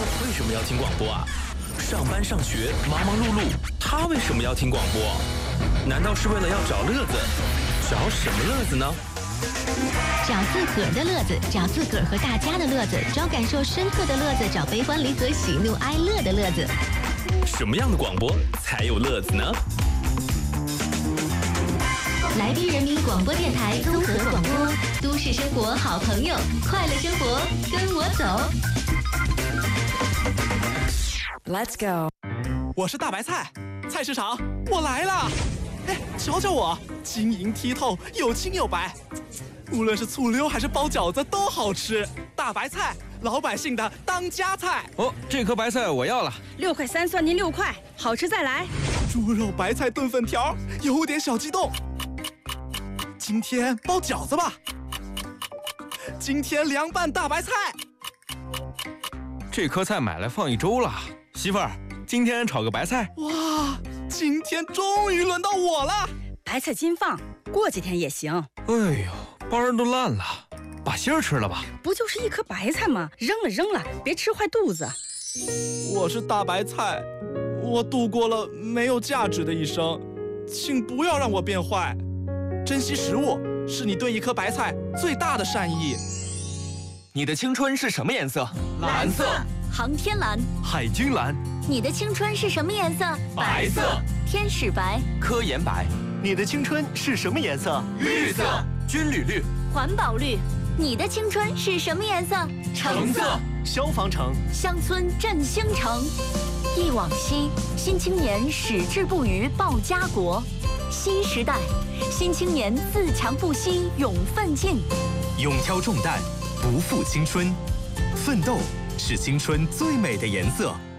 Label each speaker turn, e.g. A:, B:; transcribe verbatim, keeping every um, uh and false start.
A: 为什么要听广播啊？上班上学忙忙碌碌，他为什么要听广播？难道是为了要找乐子？找什么乐子呢？
B: 找自个儿的乐子，找自个儿和大家的乐子，找感受深刻的乐子，找悲欢离合、喜怒哀乐的乐子。
A: 什么样的广播才有乐子呢？
B: 来宾人民广播电台综合广播，都市生活好朋友，快乐生活跟我走。
C: Let's go。
D: 我是大白菜，菜市场我来了。哎，瞧瞧我，晶莹剔透，有青有白，无论是醋溜还是包饺子都好吃。大白菜，老百姓的当家菜。
E: 哦，这颗白菜我要了，
C: 六块三算您六块，好吃再来。
D: 猪肉白菜炖粉条，有点小激动。今天包饺子吧，今天凉拌大白菜。
E: 这颗菜买来放一周了，媳妇儿，今天炒个白菜。
D: 哇，今天终于轮到我了。
C: 白菜金放，过几天也行。
E: 哎呦，包儿都烂了，把芯儿吃了吧。
C: 不就是一颗白菜吗？扔了扔了，别吃坏肚子。
D: 我是大白菜，我度过了没有价值的一生，请不要让我变坏。珍惜食物是你对一颗白菜最大的善意。
F: 你的青春是什么颜色？
D: 蓝色。
G: 航天蓝。
F: 海军蓝。
G: 你的青春是什么颜色？
F: 白色。
G: 天使白。
F: 科研白。你的青春是什么颜色？
D: 绿色。
F: 军旅绿。
G: 环保绿。你的青春是什么颜色？
F: 橙色。消防橙。
G: 乡村振兴城。忆往昔，新青年矢志不渝报家国。新时代，新青年自强不息勇奋进。
H: 勇挑重担，不负青春，奋斗是青春最美的颜色。